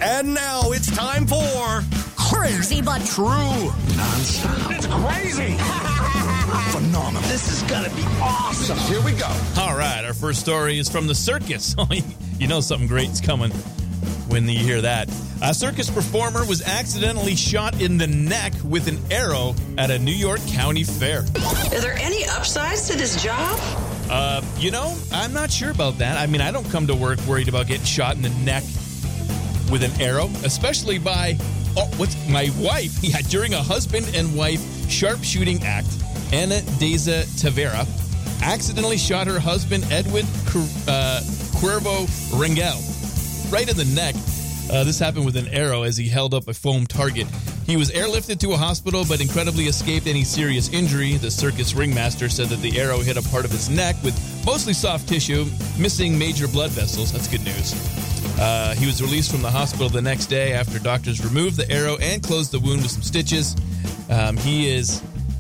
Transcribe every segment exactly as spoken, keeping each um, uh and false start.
And now it's time for Crazy But True. Non-stop. It's crazy. Phenomenal. This is going to be awesome. Here we go. All right, our first story is from the circus. You know something great's coming when you hear that. A circus performer was accidentally shot in the neck with an arrow at a New York County fair. Are there any upsides to this job? Uh, you know, I'm not sure about that. I mean, I don't come to work worried about getting shot in the neck with an arrow, especially by, oh, what's my wife? Yeah, during a husband and wife sharpshooting act, Ana Deza Tavera accidentally shot her husband, Edwin uh, Cuervo Rangel, right in the neck. Uh, this happened with an arrow as he held up a foam target. He was airlifted to a hospital, but incredibly escaped any serious injury. The circus ringmaster said that the arrow hit a part of his neck with mostly soft tissue, missing major blood vessels. That's good news. Uh, he was released from the hospital the next day after doctors removed the arrow and closed the wound with some stitches. Um, he is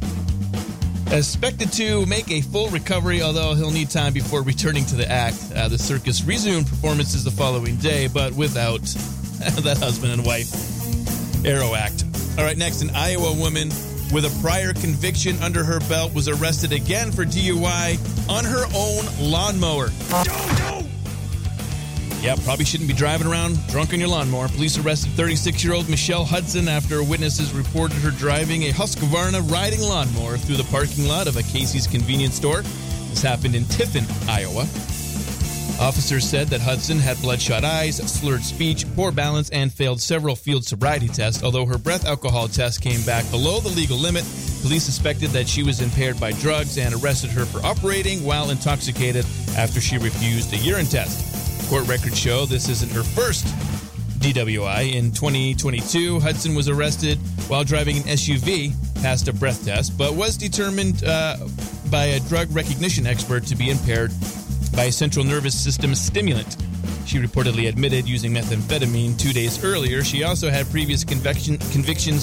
expected to make a full recovery, although he'll need time before returning to the act. Uh, the circus resumed performances the following day, but without that husband and wife arrow act. All right, next, an Iowa woman with a prior conviction under her belt was arrested again for D U I on her own lawnmower. No, no. Yeah, probably shouldn't be driving around drunk on your lawnmower. Police arrested thirty-six-year-old Michelle Hudson after witnesses reported her driving a Husqvarna riding lawnmower through the parking lot of a Casey's convenience store. This happened in Tiffin, Iowa. Officers said that Hudson had bloodshot eyes, slurred speech, poor balance, and failed several field sobriety tests. Although her breath alcohol test came back below the legal limit, police suspected that she was impaired by drugs and arrested her for operating while intoxicated after she refused a urine test. Court records show this isn't her first D W I. In twenty twenty-two, Hudson was arrested while driving an S U V, passed a breath test, but was determined uh, by a drug recognition expert to be impaired by a central nervous system stimulant. She reportedly admitted using methamphetamine two days earlier. She also had previous conviction, convictions